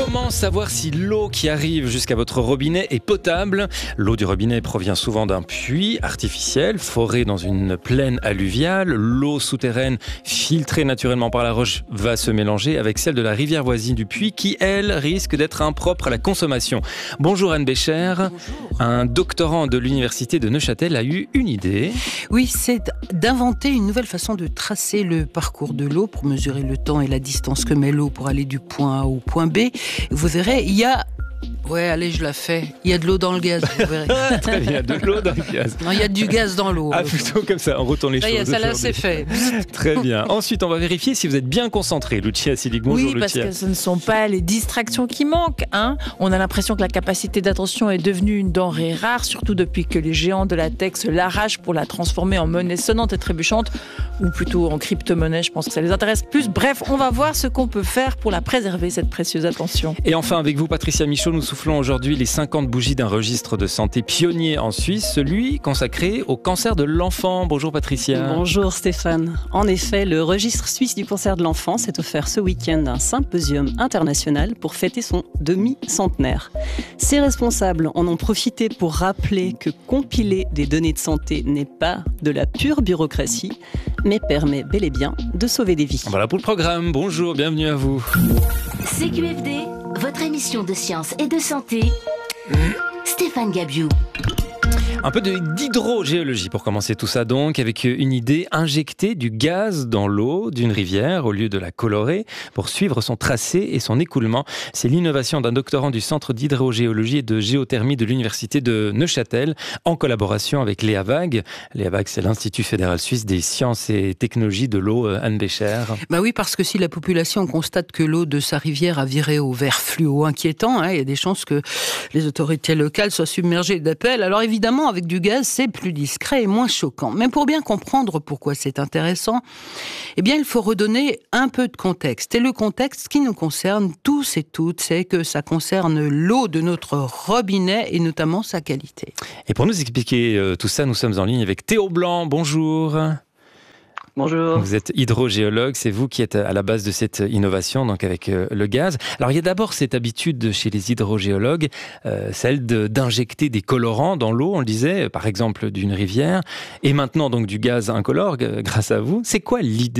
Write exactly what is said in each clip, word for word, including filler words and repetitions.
Comment savoir si l'eau qui arrive jusqu'à votre robinet est potable ? L'eau du robinet provient souvent d'un puits artificiel, foré dans une plaine alluviale. L'eau souterraine, filtrée naturellement par la roche, va se mélanger avec celle de la rivière voisine du puits qui, elle, risque d'être impropre à la consommation. Bonjour Anne Bécher. Bonjour. Un doctorant de l'université de Neuchâtel a eu une idée. Oui, c'est d'inventer une nouvelle façon de tracer le parcours de l'eau pour mesurer le temps et la distance que met l'eau pour aller du point A au point B. Vous verrez, il y a... Ouais, allez, je la fais. Il y a de l'eau dans le gaz, vous verrez. Très bien, de l'eau dans le gaz. Non, il y a du gaz dans l'eau. Ah, plutôt comme ça, on retourne les là, choses. Ça, là, c'est fait. Très bien. Ensuite, on va vérifier si vous êtes bien concentré. Lucia Silig, bonjour. Oui, parce Lucia. que ce ne sont pas les distractions qui manquent. Hein. On a l'impression que la capacité d'attention est devenue une denrée rare, surtout depuis que les géants de la tech se l'arrachent pour la transformer en monnaie sonnante et trébuchante, ou plutôt en crypto-monnaie. Je pense que ça les intéresse plus. Bref, on va voir ce qu'on peut faire pour la préserver, cette précieuse attention. Et enfin, avec vous, Patricia Michaud, nous soufflons aujourd'hui les cinquante bougies d'un registre de santé pionnier en Suisse, celui consacré au cancer de l'enfant. Bonjour Patricia. Bonjour Stéphane. En effet, le registre suisse du cancer de l'enfant s'est offert ce week-end un symposium international pour fêter son demi-centenaire. Ses responsables en ont profité pour rappeler que compiler des données de santé n'est pas de la pure bureaucratie, mais permet bel et bien de sauver des vies. Voilà pour le programme. Bonjour, bienvenue à vous. C Q F D, votre émission de science et de santé. Stéphane Gabiou. Un peu de, d'hydrogéologie pour commencer tout ça donc, avec une idée, injecter du gaz dans l'eau d'une rivière au lieu de la colorer pour suivre son tracé et son écoulement. C'est l'innovation d'un doctorant du Centre d'hydrogéologie et de géothermie de l'Université de Neuchâtel en collaboration avec l'E A V A G. L'E A V A G, c'est l'Institut fédéral suisse des sciences et technologies de l'eau. Anne Bécher. Bah oui, parce que si la population constate que l'eau de sa rivière a viré au vert fluo inquiétant, hein, il y a des chances que les autorités locales soient submergées d'appels. Alors évidemment, avec du gaz, c'est plus discret et moins choquant. Mais pour bien comprendre pourquoi c'est intéressant, eh bien, il faut redonner un peu de contexte. Et le contexte qui nous concerne tous et toutes, c'est que ça concerne l'eau de notre robinet et notamment sa qualité. Et pour nous expliquer euh, tout ça, nous sommes en ligne avec Théo Blanc. Bonjour. Bonjour. Vous êtes hydrogéologue, c'est vous qui êtes à la base de cette innovation, donc avec euh, le gaz. Alors il y a d'abord cette habitude chez les hydrogéologues, euh, celle de, d'injecter des colorants dans l'eau, on le disait, par exemple d'une rivière, et maintenant donc du gaz incolore g- grâce à vous. C'est quoi l'idée ?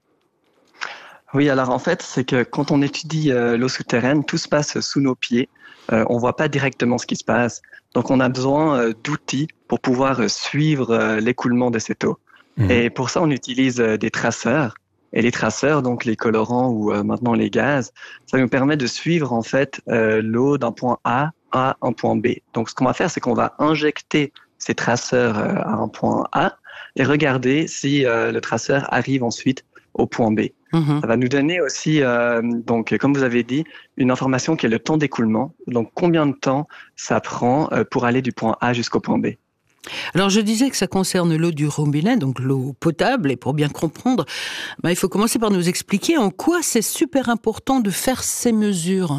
Oui, alors en fait, c'est que quand on étudie euh, l'eau souterraine, tout se passe sous nos pieds. Euh, on voit pas directement ce qui se passe. Donc on a besoin euh, d'outils pour pouvoir euh, suivre euh, l'écoulement de cette eau. Et pour ça, on utilise des traceurs. Et les traceurs, donc les colorants ou euh, maintenant les gaz, ça nous permet de suivre en fait euh, l'eau d'un point A à un point B. Donc ce qu'on va faire, c'est qu'on va injecter ces traceurs euh, à un point A et regarder si euh, le traceur arrive ensuite au point B. Mmh. Ça va nous donner aussi, euh, donc comme vous avez dit, une information qui est le temps d'écoulement. Donc combien de temps ça prend euh, pour aller du point A jusqu'au point B. Alors je disais que ça concerne l'eau du robinet, donc l'eau potable, et pour bien comprendre, bah, il faut commencer par nous expliquer en quoi c'est super important de faire ces mesures.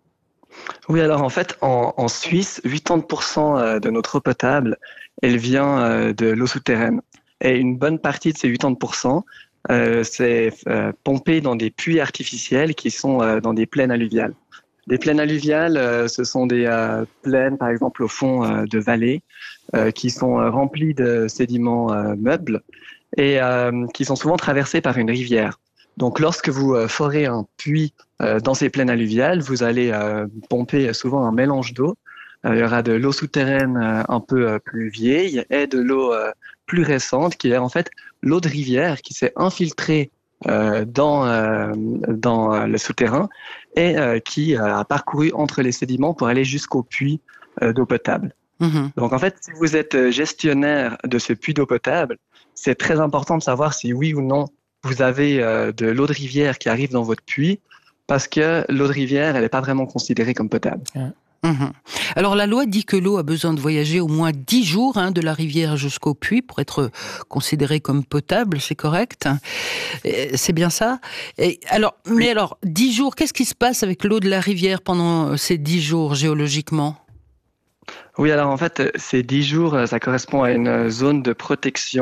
Oui, alors en fait, en, en Suisse, quatre-vingt-dix pour cent de notre eau potable, elle vient de l'eau souterraine. Et une bonne partie de ces quatre-vingt-dix pour cent, euh, c'est euh, pompé dans des puits artificiels qui sont euh, dans des plaines alluviales. Des plaines alluviales, euh, ce sont des euh, plaines, par exemple, au fond euh, de vallées, euh, qui sont euh, remplies de sédiments euh, meubles et euh, qui sont souvent traversées par une rivière. Donc, lorsque vous euh, forez un puits euh, dans ces plaines alluviales, vous allez euh, pomper souvent un mélange d'eau. Euh, il y aura de l'eau souterraine euh, un peu euh, plus vieille et de l'eau euh, plus récente, qui est en fait l'eau de rivière qui s'est infiltrée Euh, dans euh, dans euh, le souterrain et euh, qui euh, a parcouru entre les sédiments pour aller jusqu'au puits euh, d'eau potable. Mmh. Donc en fait, si vous êtes gestionnaire de ce puits d'eau potable, c'est très important de savoir si oui ou non vous avez euh, de l'eau de rivière qui arrive dans votre puits, parce que l'eau de rivière, elle n'est pas vraiment considérée comme potable. Ouais. Mmh. Alors la loi dit que l'eau a besoin de voyager au moins dix jours hein, de la rivière jusqu'au puits pour être considérée comme potable, c'est correct ? Et c'est bien ça ? Et alors, oui. Mais alors, dix jours, qu'est-ce qui se passe avec l'eau de la rivière pendant ces dix jours géologiquement ? Oui, alors en fait, ces dix jours, ça correspond à une zone de protection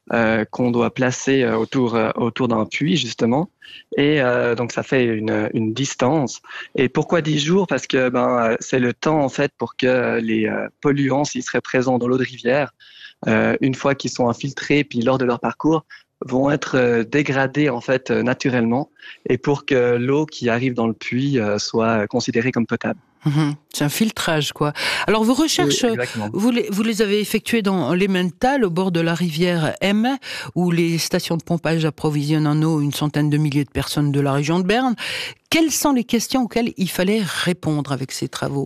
euh, qu'on doit placer autour euh, autour d'un puits justement, et euh, donc ça fait une une distance. Et pourquoi dix jours? Parce que ben c'est le temps en fait pour que les euh, polluants, s'ils seraient présents dans l'eau de rivière, euh, une fois qu'ils sont infiltrés, puis lors de leur parcours, vont être euh, dégradés en fait euh, naturellement, et pour que l'eau qui arrive dans le puits euh, soit considérée comme potable. Mmh, c'est un filtrage, quoi. Alors, vos recherches, Oui, vous les, vous les avez effectuées dans l'Emmental, au bord de la rivière M, où les stations de pompage approvisionnent en eau une centaine de milliers de personnes de la région de Berne. Quelles sont les questions auxquelles il fallait répondre avec ces travaux?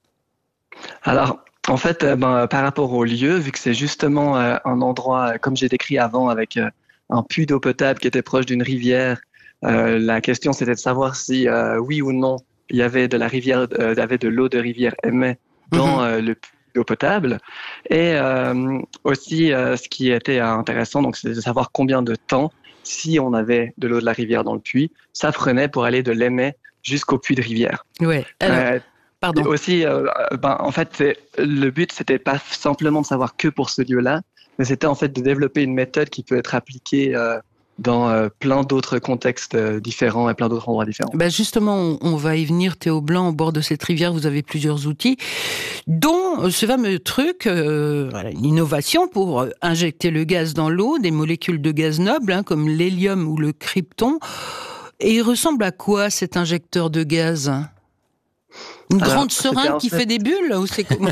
Alors, en fait, euh, ben, par rapport au lieu, vu que c'est justement euh, un endroit, euh, comme j'ai décrit avant, avec euh, un puits d'eau potable qui était proche d'une rivière, euh, la question c'était de savoir si, euh, oui ou non, il y avait de la rivière, euh, il y avait de l'eau de rivière Emmet dans euh, le puits d'eau potable. Et euh, aussi, euh, ce qui était intéressant, donc, c'est de savoir combien de temps, si on avait de l'eau de la rivière dans le puits, ça prenait pour aller de l'Emmet jusqu'au puits de rivière. Ouais. Alors, Euh, pardon. Et aussi, euh, ben, en fait, c'est, le but, c'était pas simplement de savoir que pour ce lieu-là, mais c'était en fait de développer une méthode qui peut être appliquée euh, dans euh, plein d'autres contextes euh, différents et plein d'autres endroits différents. Ben justement, on, on va y venir, Théo Blanc, au bord de cette rivière, vous avez plusieurs outils, dont ce fameux truc, euh, voilà, une innovation pour euh, injecter le gaz dans l'eau, des molécules de gaz nobles, hein, comme l'hélium ou le krypton. Et il ressemble à quoi, cet injecteur de gaz? Une Alors, grande seringue qui fait... fait des bulles, ou c'est comment?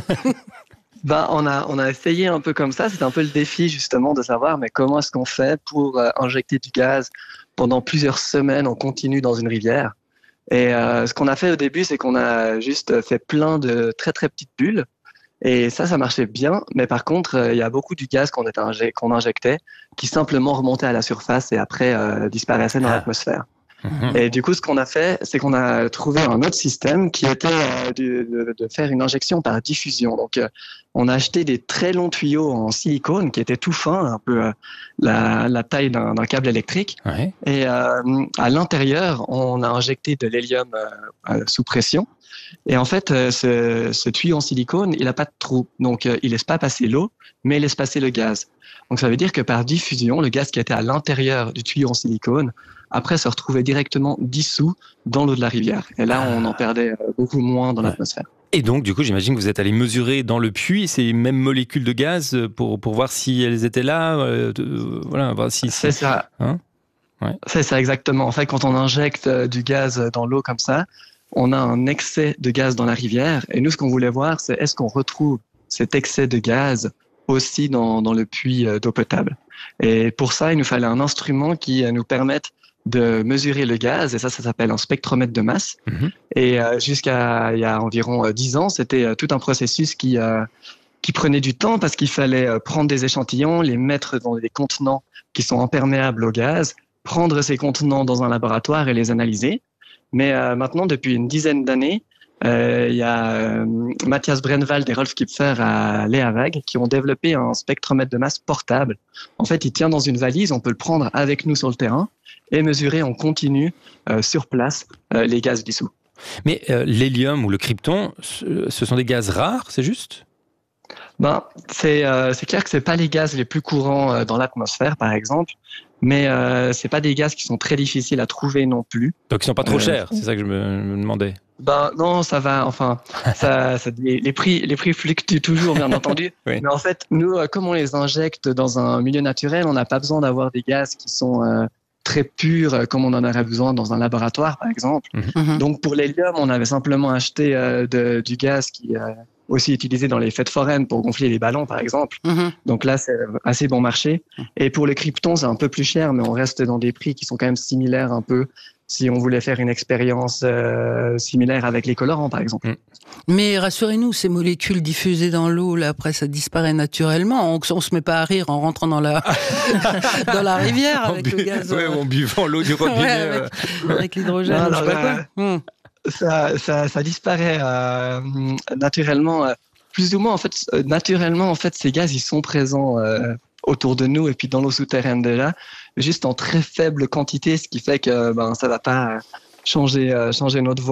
Ben, on a, on a essayé un peu comme ça. C'était un peu le défi, justement, de savoir, mais comment est-ce qu'on fait pour euh, injecter du gaz pendant plusieurs semaines en continu dans une rivière? Et euh, ce qu'on a fait au début, c'est qu'on a juste fait plein de très, très petites bulles. Et ça, ça marchait bien. Mais par contre, euh, il y a beaucoup du gaz qu'on, était inje- qu'on injectait qui simplement remontait à la surface et après euh, disparaissait dans l'atmosphère. Mmh. Et du coup, ce qu'on a fait, c'est qu'on a trouvé un autre système qui était euh, de, de, de faire une injection par diffusion. Donc, euh, on a acheté des très longs tuyaux en silicone qui étaient tout fins, un peu euh, la, la taille d'un, d'un câble électrique. Ouais. Et euh, à l'intérieur, on a injecté de l'hélium euh, euh, sous pression. Et en fait, euh, ce, ce tuyau en silicone, il n'a pas de trou. Donc, euh, il laisse pas passer l'eau, mais il laisse passer le gaz. Donc, ça veut dire que par diffusion, le gaz qui était à l'intérieur du tuyau en silicone, après, se retrouvait directement dissous dans l'eau de la rivière. Et là, on en perdait beaucoup moins dans l'atmosphère. Et donc, du coup, j'imagine que vous êtes allé mesurer dans le puits ces mêmes molécules de gaz pour, pour voir si elles étaient là. Euh, de, voilà, voir si, c'est si... ça. Hein ouais. C'est ça, exactement. En fait, quand on injecte du gaz dans l'eau comme ça, on a un excès de gaz dans la rivière. Et nous, ce qu'on voulait voir, c'est est-ce qu'on retrouve cet excès de gaz aussi dans, dans le puits d'eau potable. Et pour ça, il nous fallait un instrument qui nous permette de mesurer le gaz, et ça, ça s'appelle un spectromètre de masse. Mmh. Et euh, jusqu'à il y a environ dix ans, c'était euh, tout un processus qui euh, qui prenait du temps parce qu'il fallait euh, prendre des échantillons, les mettre dans des contenants qui sont imperméables au gaz, prendre ces contenants dans un laboratoire et les analyser. Mais euh, maintenant, depuis une dizaine d'années, euh, il y a euh, Matthias Brennwald et Rolf Kipfer à Leavag qui ont développé un spectromètre de masse portable. En fait, il tient dans une valise, on peut le prendre avec nous sur le terrain et mesurer en continu euh, sur place euh, les gaz dissous. Mais euh, l'hélium ou le krypton, ce, ce sont des gaz rares, c'est juste ? Ben, c'est, euh, c'est clair que c'est pas les gaz les plus courants euh, dans l'atmosphère, par exemple, mais euh, c'est pas des gaz qui sont très difficiles à trouver non plus. Donc ils sont pas trop euh, chers, c'est ça que je me, me demandais. Ben non, ça va. Enfin, ça, ça les, les prix, les prix fluctuent toujours, bien entendu. Oui. Mais en fait, nous, comme on les injecte dans un milieu naturel, on n'a pas besoin d'avoir des gaz qui sont euh, très purs, comme on en aurait besoin dans un laboratoire, par exemple. Mm-hmm. Donc pour l'hélium, on avait simplement acheté euh, de, du gaz qui euh, aussi utilisé dans les fêtes foraines pour gonfler les ballons, par exemple. Mm-hmm. Donc là, c'est assez bon marché. Et pour le krypton, c'est un peu plus cher, mais on reste dans des prix qui sont quand même similaires un peu si on voulait faire une expérience euh, similaire avec les colorants, par exemple. Mm. Mais rassurez-nous, ces molécules diffusées dans l'eau, là, après, ça disparaît naturellement. On ne se met pas à rire en rentrant dans la, dans la rivière avec bu- le gaz. Ouais, en buvant l'eau du robinet. Ouais, avec, euh... avec l'hydrogène, non, je sais pas quoi. Euh, mm. ça, ça, ça disparaît euh, naturellement. Euh, plus ou moins, en fait, euh, naturellement, en fait, ces gaz, ils sont présents euh, autour de nous et puis dans l'eau souterraine déjà, juste en très faible quantité, ce qui fait que ben ça va pas changer euh, changer notre voie.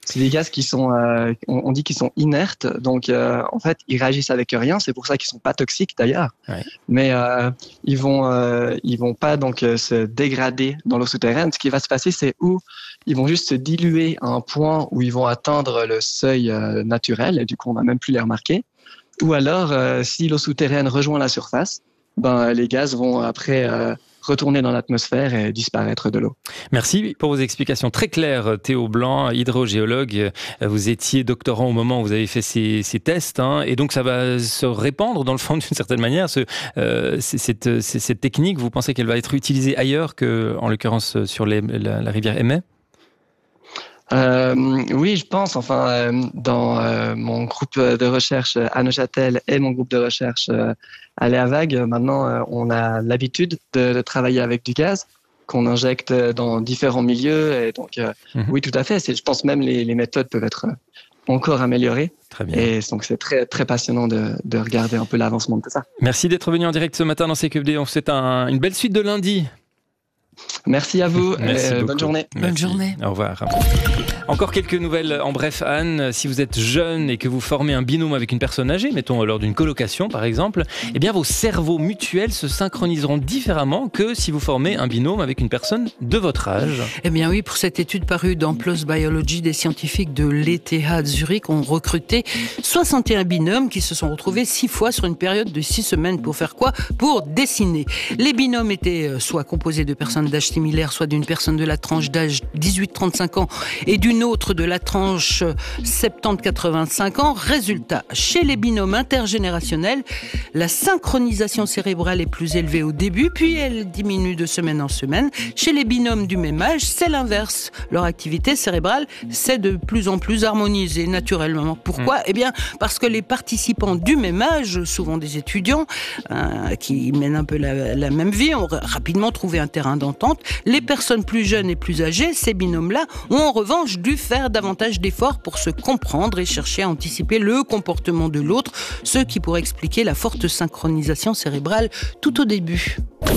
C'est des gaz qui sont, euh, on, on dit qu'ils sont inertes, donc euh, en fait, ils réagissent avec rien. C'est pour ça qu'ils sont pas toxiques d'ailleurs. Ouais. Mais euh, ils vont, euh, ils vont pas donc euh, se dégrader dans l'eau souterraine. Ce qui va se passer, c'est où ils vont juste se diluer à un point où ils vont atteindre le seuil euh, naturel, et du coup, on va même plus les remarquer. Ou alors, euh, si l'eau souterraine rejoint la surface, ben les gaz vont après euh, retourner dans l'atmosphère et disparaître de l'eau. Merci pour vos explications très claires, Théo Blanc, hydrogéologue. Vous étiez doctorant au moment où vous avez fait ces, ces tests, hein, et donc ça va se répandre dans le fond d'une certaine manière. Ce, euh, cette, cette technique, vous pensez qu'elle va être utilisée ailleurs que, en l'occurrence, sur les, la, la rivière Emmet ? Euh, oui, je pense. Enfin, euh, dans euh, mon groupe de recherche à Neuchâtel et mon groupe de recherche euh, à Léa-Vague, maintenant, euh, on a l'habitude de, de travailler avec du gaz qu'on injecte dans différents milieux. Et donc, euh, mm-hmm. oui, tout à fait. C'est, je pense même les, les méthodes peuvent être encore améliorées. Très bien. Et donc, c'est très, très passionnant de, de regarder un peu l'avancement de tout ça. Merci d'être venu en direct ce matin dans C Q F D. On vous souhaite un, une belle suite de lundi. Merci à vous. Merci euh, bonne journée. Merci. Bonne journée. Au revoir. Encore quelques nouvelles en bref, Anne. Si vous êtes jeune et que vous formez un binôme avec une personne âgée, mettons lors d'une colocation par exemple, eh bien vos cerveaux mutuels se synchroniseront différemment que si vous formez un binôme avec une personne de votre âge. Eh bien oui, pour cette étude parue dans PLOS Biology, des scientifiques de l'E T H de Zurich ont recruté soixante et un binômes qui se sont retrouvés six fois sur une période de six semaines. Pour faire quoi ? Pour dessiner. Les binômes étaient soit composés de personnes d'âge similaire, soit d'une personne de la tranche d'âge dix-huit à trente-cinq ans et d'une autre de la tranche soixante-dix à quatre-vingt-cinq ans. Résultat, chez les binômes intergénérationnels, la synchronisation cérébrale est plus élevée au début, puis elle diminue de semaine en semaine. Chez les binômes du même âge, c'est l'inverse. Leur activité cérébrale s'est de plus en plus harmonisée naturellement. Pourquoi ? Mmh. Eh bien, parce que les participants du même âge, souvent des étudiants euh, qui mènent un peu la, la même vie, ont rapidement trouvé un terrain d'entente. Les personnes plus jeunes et plus âgées, ces binômes-là, ont en revanche dû faire davantage d'efforts pour se comprendre et chercher à anticiper le comportement de l'autre, ce qui pourrait expliquer la forte synchronisation cérébrale tout au début.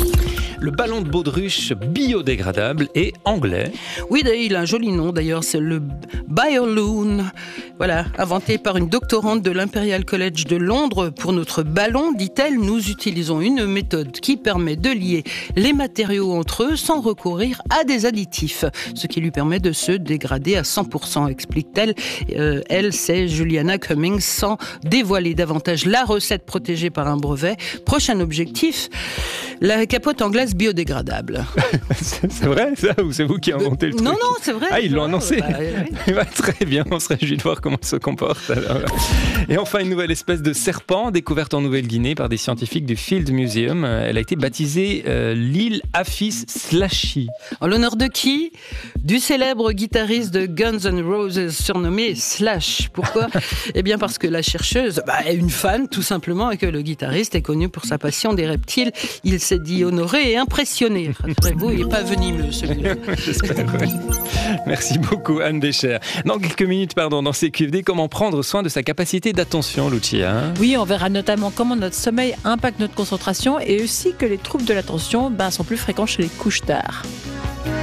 Le ballon de baudruche biodégradable est anglais. Oui, il a un joli nom d'ailleurs, c'est le Bioloon. Voilà, inventé par une doctorante de l'Imperial College de Londres. Pour notre ballon, dit-elle, nous utilisons une méthode qui permet de lier les matériaux entre eux sans recourir à des additifs, ce qui lui permet de se dégrader à cent pour cent, explique-t-elle. Euh, elle, c'est Juliana Cummings, sans dévoiler davantage la recette protégée par un brevet. Prochain objectif, la capote anglaise biodégradable. C'est vrai ça, ou c'est vous qui avez inventé le truc ? Non, non, c'est vrai. Ah, ils l'ont annoncé. Bah, oui. Bah, très bien, on se réjouit de voir comment il se comporte. Alors. Et enfin, une nouvelle espèce de serpent découverte en Nouvelle-Guinée par des scientifiques du Field Museum. Elle a été baptisée euh, l'île Aphis slashy. En l'honneur de qui ? Du célèbre guitariste de Guns N' Roses surnommé Slash. Pourquoi ? Eh bien parce que la chercheuse bah, est une fan tout simplement et que le guitariste est connu pour sa passion des reptiles. Il s'est dit honoré et impressionné. Rassurez-vous, il n'est pas venimeux celui-là. J'espère, oui. Merci beaucoup Anne Bécher. Dans quelques minutes, pardon, dans C Q F D, comment prendre soin de sa capacité d'attention, Lucia ? Oui, on verra notamment comment notre sommeil impacte notre concentration et aussi que les troubles de l'attention ben, sont plus fréquents chez les couches tard.